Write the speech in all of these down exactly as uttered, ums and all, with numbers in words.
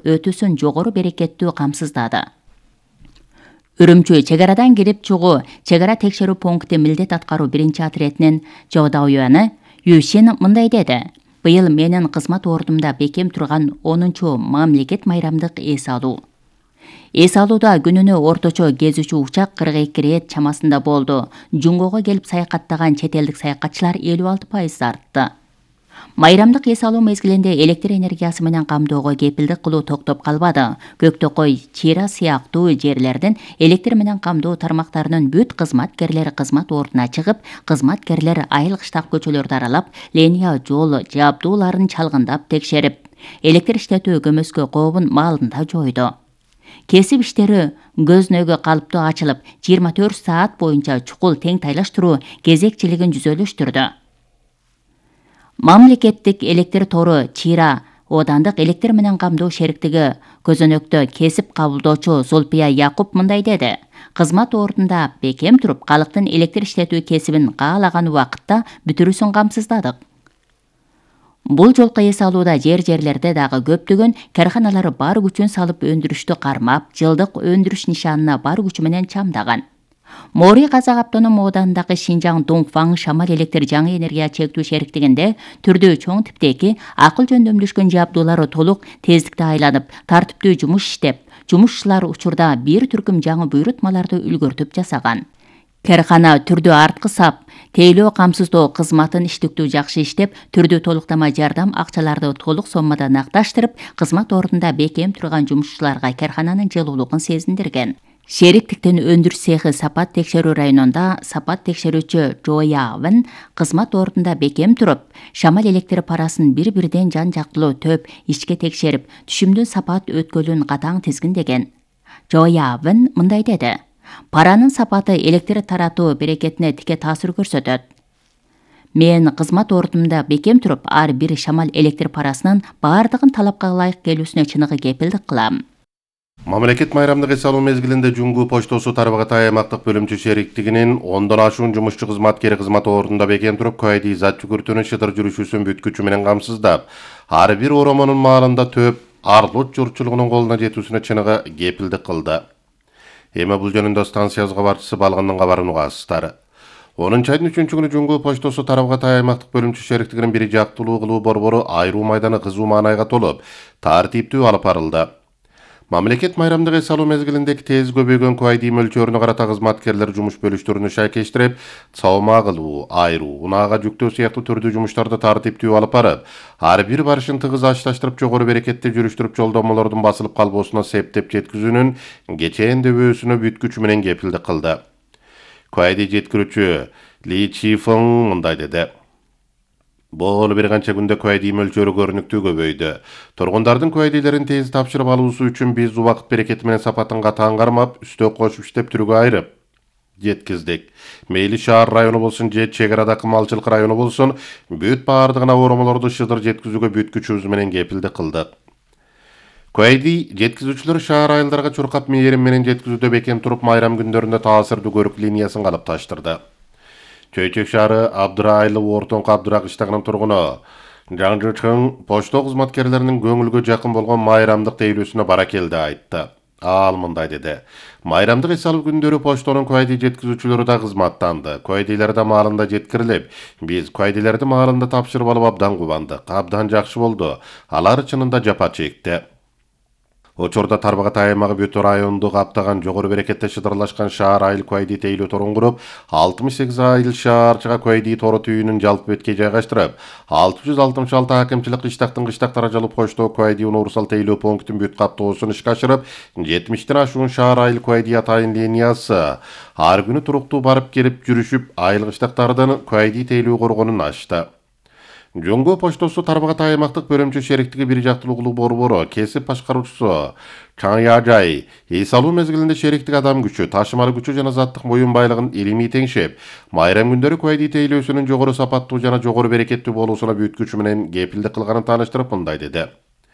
өтүүсүн жогору берекеттүү камсыздады. Үрүмчү чек арадан кирип чыгуу чек ара текшерүү пункти милдет аткаруу биринчи отрядынын жабдауяны Юшин мындай деди. Быйыл менин кызмат ордумда бекем турган онунчу мамлекет майрамдык эс алуу. Эс алууда күнүнө орточо кезүүчү учак кырк эки рет чамасында болду. Жунгого келип саякаттаган чет элдик саякатчылар элүү алты пайыз артты. Майрамдык эс алуу мезгилинде электр энергиясы менен камдоого кепилдик кылуу токтоп калбады. Көктөкөй, Чира сыяктуу жерлердин электр менен камдоо тармактарынын бүт кызматкерлери кызмат ордуна чыгып, кызматкерлер айыл кыштак көчөлөрдү аралап, линия жол жабдууларын чалгындап текшерип, электр иштетүү көмөскө кообун маалында жойду. Кесип иштери көзнөгө калыптуу ачылып, жыйырма төрт саат боюнча чукул тең тайлаштыруу кезекчилигин жүзөлүштүрдү. Мамлекеттик электр тору Чира Оодандык электр менен камдоо шериктиги көзөнөктө кесип кабылдоочу Зулпия Якуп мындай деди. Кызмат ордунда бекем туруп, калктын электр иштетүү кесибин каалаган убакытта бүтүрүүсүн камсыздадык. Бул жолку эс алууда жер-жерлерде дагы көптөгөн карханалар бар күчүн салып өндүрүштү кармап, жылдык өндүрүш нишанына бар күчү менен чамдаган. Мори Казак автоном оодандагы Шинжаң Дуңфаң шамал электр жаңы энергия чектүү шериктигинде түрдүү чоң типтеги акыл жөндөмдүшкөн жабдуулары толук тездикте айланып, тартиптүү жумуш иштеп, жумушчулар учурда бир түркүм жаңы буйрутмаларды үлгөртүп жасаган. Кархана түрдүү арткы сап, тейлөө камсыздоо кызматын иштиктүү жакшы иштеп, түрдүү толуктама жардам акчаларды толук соммада накташтырып, кызмат ордунда бекем турган жумушчуларга кархананын жылуулугун сезиндирген. Шериктиктин өндүрүш цехи Сапат текшерүү районунда Сапат текшерүүчү Жоявын кызмат ордунда бекем туруп, шамал электр парасын бир-бирден жан жактылуу төп ичке текшерип, түшүмдүн сапат өткөлүн катаң тизгиндеген. Жоявын мындай деди. Паранын сапаты электр таратуу берекетине тике таасир көрсөтөт. Мен кызмат ордумда бекем туруп, ар бир шамал электр парасынын баардыгын талапка ылайык келүүсүнө чыныгы кепилдик кылам. Мамлекет майрамдык эс алуу мезгилинде Жуңгу поштосу Тарбагатай аймактык бөлүмчү шериктигинин ондон ашуун жумушчу кызматкери кызмат ордунда бекем туруп, кайди зат жүгүртүүнүн шыдыр жүрүшүсүн бүткүчү менен камсыздап, ар бир оромонун маалында төп арлут журтчулугунун колуна жетүүсүнө чыныгы кепилдик кылды. Эми бул жөнүндө станция кабарчысы Балгандын кабарын угасыздар. онунчу айдын үчүнчү күнү Жуңгу поштосу Тарбагатай аймактык бөлүмчү шериктигинин бир жактылуу кылуу борбору айруу майданы кызуу маанайга толуп, тартиптүү алып барылды. Мамлекет майрамдык эс алуу мезгилиндеги тез көбөйгөн куайди мөлчөрүнө карата кызматкерлер жумуш бөлүштөрүнү шайкештирип, саома кылуу, айруу, унаага жүктөө сыяктуу түрдүү жумуштарды тартиптүү алып барып, ар бир барышын тыгыз ашташтырып, жогору берекетти жүрүштүрүп, жолдомолордун басылып калбоосуна септеп жеткизүүнүн кечээндебөөсүнө бүткүчү менен кепилдик кылды. Куайди жеткирүүчү Ли Чифeng мындай деди. Бул бир канча күндө куайди мөлчөрү көрүнүктүү көбөйдү. Тургундардын куайдилерин тез тапшырып алуусу үчүн биз убакыт берекети менен сапатын катаң кармап, үстө кошуп иштеп түргө айрып жеткиздик. Мейли шаар району болсун же чек арадагы малчылык району болсун, бүт баардыгына оромолорду шыдыр жеткизүүгө бүткүчүбүз менен кепилдик кылдык. Куайди жеткизүүчүлөр шаар айылдарга чуркап мээрим менен жеткизүүдө бекем туруп, майрам күндөрүндө таасирдүү көрүк линиясын калыпташтырды. Чөйчөк шаары Абдырайылы ортоңку Абдыра кыштагынын тургуну Жаңжычың пошто кызматкерлеринин көңүлгө жакын болгон майрамдык тейлөөсүнө бара келди айтты. Ал мындай деди. Майрамдык эс алуу күндөрү поштонун куайди жеткизүүчүлөрү да кызматтанды. Куайдилер да маалында жеткирилип, биз куайдилерди маалында тапшырып алып абдан кубандык. Абдан жакшы болду. Алар чынында жапа чекти. Учурда Тарбагатай аймагы бүт районду каптаган жогору берекетте шыдырлашкан шаар айыл куайди тейлөө торун куруп, алтымыш сегиз айыл шаарчыга куайди тору түйүнүн жалпы бетке жайгаштырып, алты жүз алтымыш алты акимчилик кыштактын кыштактара жалып коштоо куайди универсал тейлөө пунктун бүт каптоосун ишке ашырып, жетимиштен ашуун шаар айыл куайди атайын линиясы ар күнү туруктуу барып келип жүрүшүп, айыл кыштактардан куайди тейлөө коргонун ачты. Жуңгу поштосу Тарбагатай аймактык бөлүмчү шериктиги бир жактылуу кылуу борбору кесип башкаруучусу Чаңяжай эс алуу мезгилинде шериктик адам күчү, ташымалы күчү жана заттык моюн байлыгын илимий теңшеп, майрам күндөрү куайди тейлөөсүнүн жогору сапаттуу жана жогору берекеттүү болуусуна бүткүчү менен кепилдик кылганын тааныштырып мындай деди.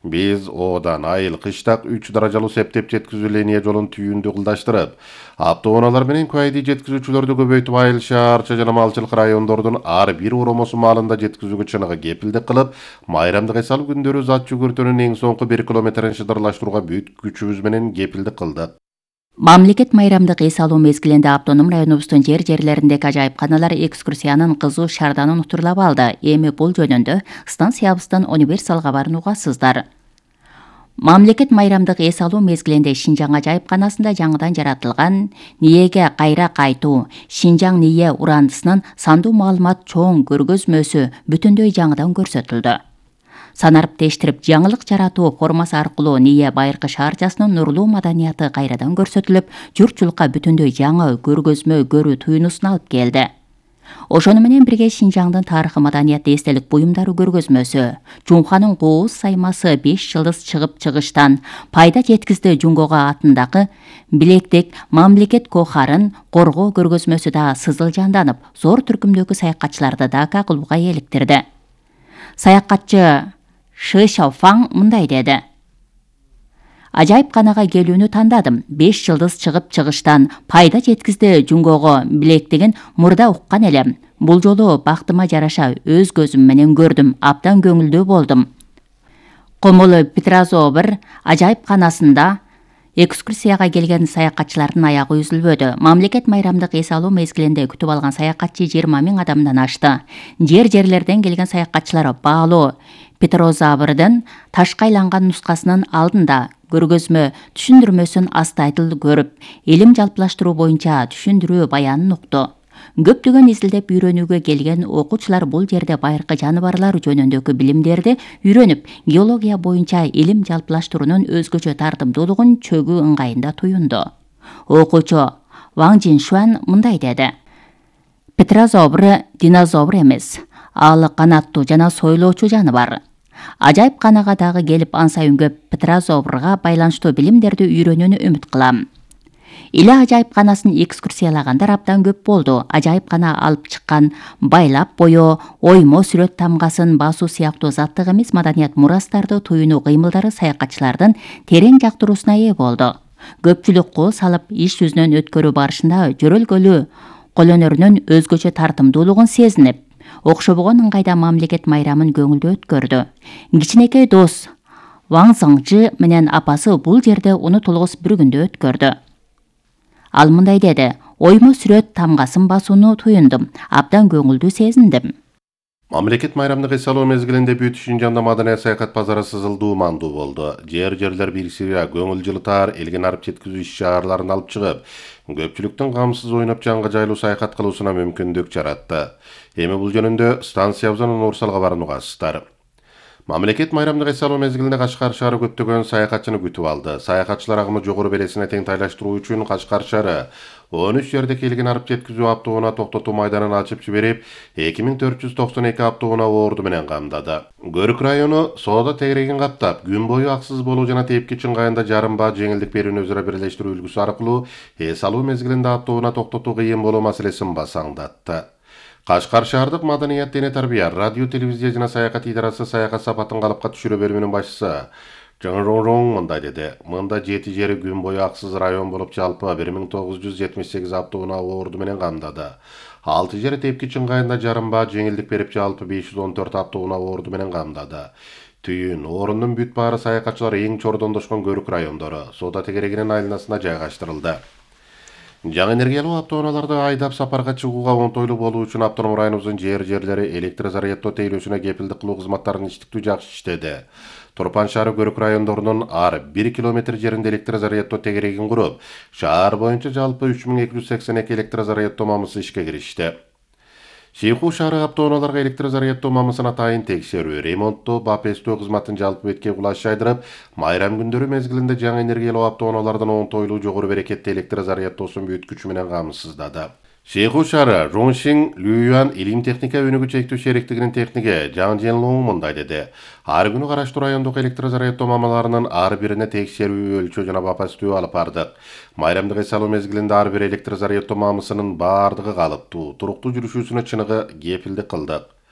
Biz odan айыл кыштак үч даражалуу септеп жеткизүү линия жолун түйүндү кылдаштырып, автоунаалар менен куайди жеткизүүчүлөрдү көбөйтүп айыл шаарча жана малчылык райондордун ар бир уромосу маалында жеткизүүгө чыныгы кепилдик кылып, майрамдык эс алуу күндөрү зат жүгүртүүнүн эң соңку бир километрин шыдырлаштырууга бүт күчүбүз менен кепилдик кылдык. Мамлекет майрамдык эс алуу мезгилинде автоном районубуздун жер жерлериндеги ажайыпканалар экскурсиянын кызуу шарданын утурлап алды. Эми бул жөнүндө станциябыздын универсал кабарын угасыздар. Мамлекет майрамдык эс алуу мезгилинде Шинжаң ажайыпканасында жаңыдан жаратылган ниеге кайра кайтуу, Шинжаң ние урандысынын сандуу маалымат чоң көргөзмөсү бүтүндөй жаңыдан көрсөтүлдү. Санарып тештирип жаңылык жаратуу формасы аркылуу ние байыркы шаарчасынын нурлуу маданияты кайрадан көрсөтүлүп, журтчулукка бүтүндөй жаңы көргөзмө көрүү туюнусун алып келди. Ошону менен бирге Шинжаңдын тарыхы маданияты эстелик буюмдары көргөзмөсү, Жумханын кооз саймасы беш жылдыз чыгып чыгыштан пайда жеткизди Жунгого атындагы билектик мамлекет кохарын коргоо көргөзмөсү да сызыл жанданып, зор түркүмдөгү саякатчыларды Дака кылууга эликтирди. Саякатчы Шы Шаофаң мындай деди: Ажайыпканага келүүнү тандадым. беш жылдыз чыгып чыгыштан пайда жеткизди Жунгого билектигин мурда уккан элем. Бул жолу бактыма жараша өз көзүм менен көрдүм, абдан көңүлдүү болдум. Комолу Петрозобр ажайыпканасында экскурсияга келген саякатчылардын аягы үзүлбөдү. Мамлекет майрамдык эс алуу мезгилинде күтүп алган саякатчы жыйырма миң адамдан ашты. Жер жерлерден келген саякатчылар баалуу Петрозабрдын ташка айланган нускасынын алдында көргөзмө түшүндүрмөсүн астайдыл көрүп, илим жалпылаштыруу боюнча түшүндүрүү баянын укту. Көптөгөн изилдеп үйрөнүүгө келген окуучулар бул жерде байыркы жаныбарлар жөнүндөгү билимдерди үйрөнүп, геология боюнча илим жалпылаштыруунун өзгөчө тартымдуулугун чөгүү ыңгайында туюнду. Окуучу Ваң Жиншуан мындай деди: Петрозобр динозавр эмес, ал канаттуу жана сойлоочу жаныбар. Ажайыпканага дагы келип ан сайын көп Петрозобрга байланыштуу билимдерди үйрөнүүнү үмүт кылам. Иле ажайыпканасын экскурсиялагандар абдан көп болду. Ажайыпкана алып чыккан байлап боё, оймо сүрөт тамгасын басуу сыяктуу заттык эмес маданият мурастарды туюнуу кыймылдары саякатчылардын терең жактыруусуна ээ болду. Көпчүлүк кол салып иш жүзүнөн өткөрүү барышында жөрөлгөлүү колөнөрүнүн өзгөчө тартымдуулугун сезинип, окшобогон ыңгайда мамлекет майрамын көңүлдүү өткөрдү. Кичинекей дос Ваң Зыңжы менен апасы бул жерде унутулгус бир күндү өткөрдү. Ал мындай деди: оймо сүрөт тамгасын басууну туюндум, абдан көңүлдүү сезиндим. Мамлекет майрамдык эс алуу мезгилинде бүт Шинжаңда маданият саякат базары сызылдуу мандуу болду. Жер жерлер бириксирип, көңүл жылытар, элге нарып жеткизүү иш-чараларын алып чыгып, көпчүлүктүн камсыз ойноп жанга жайлуу саякат кылуусуна мүмкүндүк жаратты. Эми бул жөнүндө станциябыздын универсал кабарын угасыздар. Мамлекет майрамдык эс алуу мезгилинде Кашкар шаары көптөгөн саякатчыны күтүп алды. Саякатчылар агымы жогору белесине тең тайлаштыруу үчүн Кашкар шаары он үч жерде келген арып жеткизүү автоунаа токтотуу майданын ачып жиберип, эки миң төрт жүз токсон эки автоунаа орду менен камдады. Көрүк району соода тегерегин каптап, күн бою аксыз болуу жана тепкич ыңгайында жарым баа жеңилдик берүүнү өзара бирлештирүү үлгүсү аркылуу эс алуу мезгилинде автоунаа токтотуу кыйын болуу маселесин басаңдатты. Кашкар шаардык маданият дене тарбия, радио, телевизия жана саякат идарасы саякат сапатын калыпка түшүрүү бөлүмүнүн башчысы Жоң мындай деди: Мында жети жери күн бою аксыз район болуп жалпы бир миң тогуз жүз жетимиш сегиз автоунаа орду менен камдады. алты жери тепкич ыңгайында жарым баа жеңилдик берип жалпы беш жүз он төрт автоунаа орду менен камдады. Түйүн орундун бүт баары саякатчылар эң чордондошкон көрүк райондору соода тегерегинин айланасына жайгаштырылды. Жаңы энергиялуу автоунааларды айдап сапарга чыгууга оңтойлуу болуу үчүн автоном районубуздун жер жерлери электр зарядтоо тейлөөсүнө кепилдик кылуу кызматтарын иштиктүү жакшы иштеди. Турпан шаары көрүк райондорунун ар бир километр жеринде электр зарядтоо тегерегин куруп, шаар боюнча жалпы үч миң эки жүз сексен эки электр зарядтоо мамысы ишке киришти. Шейху шаары автоунааларга электр зарядтоо мамысын атайын текшерүү, ремонттоо, бап эстөө кызматын жалпы бетке кулаш жайдырып, майрам күндөрү мезгилинде жаңы энергиялуу автоунаалардын оңтойлуу жогору берекетти электр зарядтоосун бүт күчү менен камсыздады. Шейху шаары Жоншин Лююан илим техника өнүгүү чектүү шериктигинин техниги Жан Женлоң мындай деди: Ар күнү караштуу райондук электр зарядтоо мамаларынын ар бирине текшерүү, өлчөө жана бап эстөө алып бардык. Майрамдык эс алуу мезгилинде ар бир электр зарядтоо мамысынын баардыгы калыптуу, туруктуу жүрүшүүсүнө чыныгы кепилдик кылдык.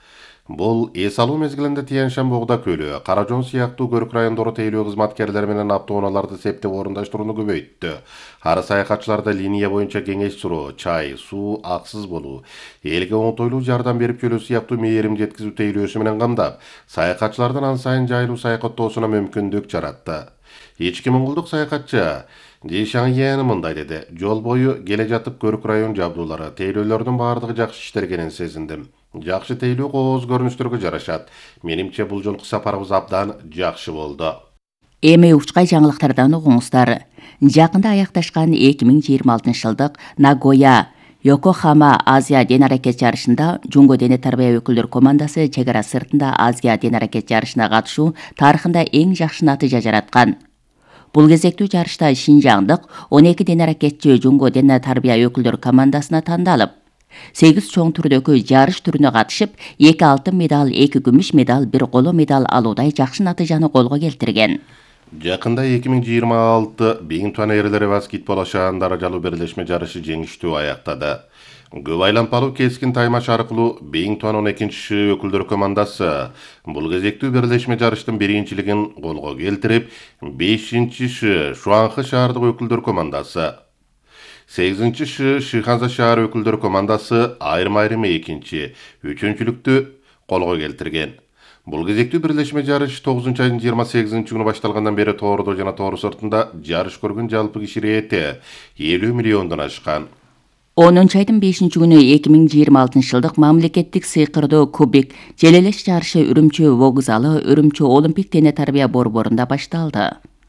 Бул эс алуу мезгилинде Тянь-Шань Богда көлү, Каражон сыяктуу көрүк райондору тейлөө кызматкерлери менен автоунааларды септеп орундаштырууну көбөйттү. Ар саякатчыларда линия боюнча кеңеш суроо, чай, суу аксыз болуу, элге оңтойлуу жардам берип жөлөө сыяктуу мээрим жеткизүү тейлөөсү менен камдап, саякатчылардын ан сайын жайлуу саякаттоосуна мүмкүндүк жаратты. Ички моңголдук саякатчы Жишаң Яны мындай деди: жол бою келе жатып көрүк район жабдуулары, тейлөөлөрдүн баардыгы жакшы иштергенин сезиндим. Жакшы тейлөө кооз көрүнүштөргө жарашат. Менимче бул жолку сапарыбыз абдан жакшы болду. Эми учкай жаңылыктардан угуңуздар. Жакында аякташкан эки миң жыйырма алтынчы жылдык Нагоя Йокохама Азия ден аракет жарышында Жунго дене тарбия өкүлдөр командасы чек ара сыртында Азия ден аракет жарышына катышуу тарыхында эң жакшы натыйжа жараткан. Бул кезектүү жарышта Шинжаңдык он эки ден аракетчи Жунго дене тарбия өкүлдөр командасына тандалып, сегиз чоң түрдөгү жарыш түрүнө катышып, эки алтын медаль, эки күмүш медаль, бир коло медаль алуудай жакшы натыйжаны колго келтирген. Жакында эки миң жыйырма алты Бингтон эрлери баскетбол ашаан даражалуу берлешме жарышы жеңиштүү аяктады. Көп айланпалуу кескин таймаш аркылуу Бингтон он экинчи өкүлдөр командасы бул кезектүү берлешме жарыштын биринчилигин колго келтирип, бешинчи Шуанхы шаардык өкүлдөр командасы, сегизинчи Шиханза шаар өкүлдөр командасы айрым-айрым экинчи, үчүнчүлүктү колго келтирген. Бул кезектүү берлешме жарыш тогузунчу айдын жыйырма сегизинчи күнү башталгандан бери тоордо жана тоор сыртында жарыш көргөн жалпы киши ирети элүү миллиондон ашкан. онунчу айдын бешинчи күнү эки миң жыйырма алтынчы жылдык мамлекеттик сыйкырдоо кубик желелеш жарышы Үрүмчү вокзалы, Үрүмчү Олимпик дене тарбия борборунда башталды.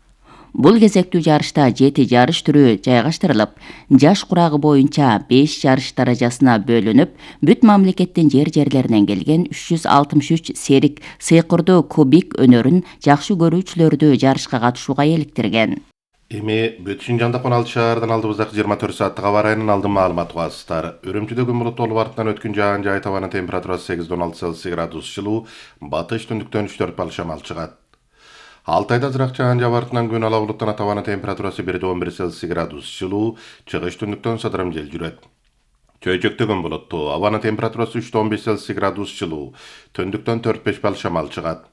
Бул кезектүү жарышта жети жарыш түрү жайгаштырылып, жаш курагы боюнча беш жарыш даражасына бөлүнүп, бүт мамлекеттин жер-жерлеринен келген үч жүз алтымыш үч серик сыйкырдоо кубик өнөрүн жакшы көрүүчүлөрдү жарышка катышууга эликтирген. Эми бүт Шинжаңдык он алты шаардан алдыбыздагы жыйырма төрт сааттык аба ырайынын алдын маалымат угасыздар. Үрүмчүдө күн булуттуу болуп артынан өткөн жаан жай табанын температурасы сегизден он алты Цельсий градус жылуу, батыш түндүктөн үч төрт балл шамал чыгат. Алтайда азыраак жаан жаап артынан күн ала булуттан табанын температурасы бирден он бир Цельсий градус жылуу, чыгыш түндүктөн сыдырым жел жүрөт. Чөйчөктө күн булуттуу, абанын температурасы үчтөн он беш Цельсий градус жылуу, түндүктөн төрт беш балл шамал чыгат.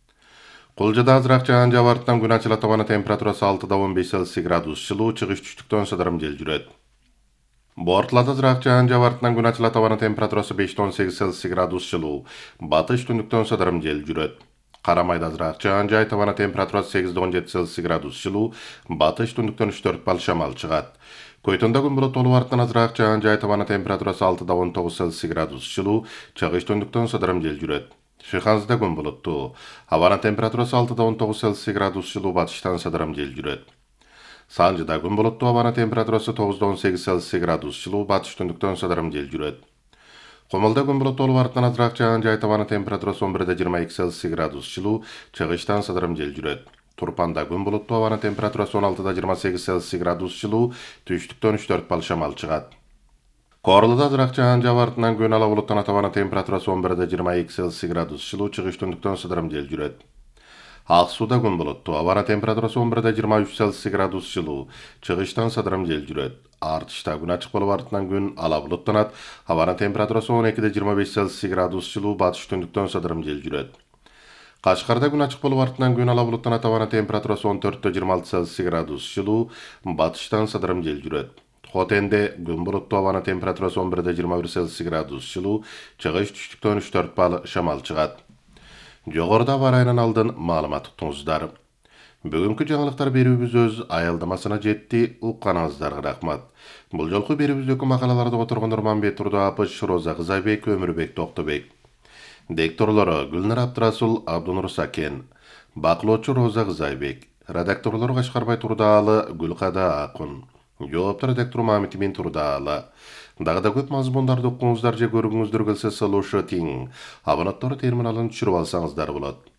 Кулжада азыраак жаан жаап артынан күн ачыла табанын температурасы алтыдан он беш Цельсий градус жылуу, чыгыш түштүктөн сыдырым жел жүрөт. Бортулада азыраак жаан жаап артынан күн ачыла табанын температурасы бештен он сегиз Цельсий градус жылуу, батыш түндүктөн сыдырым жел жүрөт. Карамайда азыраак жаан жай табанын температурасы сегизден он жети Цельсий градус жылуу, батыш түндүктөн үч төрт балл шамал чыгат. Көйтөндө күн булуттуу болуп артынан азыраак жаан жай табанын температурасы алтыдан он тогуз Цельсий градус жылуу, чыгыш түндүктөн сыдырым жел жүрөт. Шиханзада күн булуттуу, абанын температурасы алтыдан он тогуз Цельсий градус жылуу, батыштан сыдырым жел жүрөт. Санжыда күн булуттуу, абанын температурасы тогуздон он сегиз Цельсий градус жылуу, батыш түндүктөн сыдырым жел жүрөт. Комолдо күн булуттуу болуп артынан азыраак жаан жай табанын температурасы он бирден жыйырма эки Цельсий градус жылуу, чыгыштан сыдырым жел жүрөт. Турпанда күн булуттуу, абанын температурасы он алтыдан жыйырма сегиз Цельсий градус жылуу, түштүктөн үч төрт балл шамал чыгат. Корлуда азыраак жаан жаап артынан күн ала булуттан табанын температурасы он бирден жыйырма эки Цельсий градус жылуу, чыгыш түндүктөн сыдырым жел жүрөт. Ак сууда күн булуттуу, абанын температурасы он бирден жыйырма үч Цельсий градус жылуу, чыгыштан сыдырым жел жүрөт. Артышта күн ачык болуп артынан күн ала булуттанат, абанын температурасы он экиден жыйырма беш Цельсий градус жылуу, батыш түндүктөн сыдырым жел жүрөт. Кашкарда күн ачык болуп артынан күн ала булуттанат, абанын температурасы он төрттөн жыйырма алты Цельсий градус жылуу, батыштан сыдырым жел жүрөт. Хотенде күн булуттуу, абанын температурасы он бирден жыйырма бир Цельсий градус жылуу, чыгыш түштүктөн үч төрт балл шамал чыгат. Жогоруда аба ырайынын алдын маалымат уктуңуздар. Бүгүнкү жаңылыктар берүүбүз өз аялдамасына жетти. Укканыңыздарга рахмат. Бул жолку берүүбүздөгү макалаларды которгон Нурманбет Турдуапыч, Роза Кызайбек, Өмүрбек Токтобек. Дикторлору Гүлнар Абдрасул, Абдунур Сакен. Бакылоочу Роза Кызайбек. Редакторлору Кашкарбай Турдаалы, Гүлкада Акун. Жооптор редактор Мамитимин Турдаалы. Дагы да көп мазмундарды укуңуздар же көргүңүздөр келсе, салышы тиң. Абонаттар терминалын түшүрүп алсаңыздар болот.